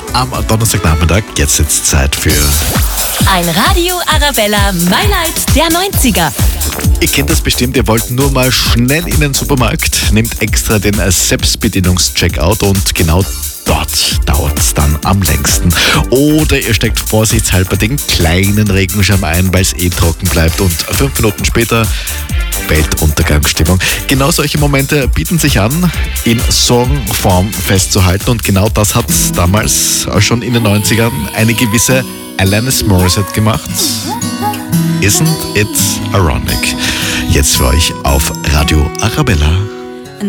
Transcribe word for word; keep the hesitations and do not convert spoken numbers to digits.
am Donnerstagnachmittag. Jetzt ist Zeit für ein Radio Arabella Highlight der neunziger. Ihr kennt das bestimmt, ihr wollt nur mal schnell in den Supermarkt, nehmt extra den Selbstbedienungs-Checkout und genau dort dauert es dann am längsten. Oder ihr steckt vorsichtshalber den kleinen Regenschirm ein, weil es eh trocken bleibt und fünf Minuten später Weltuntergangsstimmung. Genau solche Momente bieten sich an, in Songform festzuhalten und genau das hat damals schon in den neunzigern eine gewisse Alanis Morissette gemacht. Isn't it ironic? Jetzt für euch auf Radio Arabella.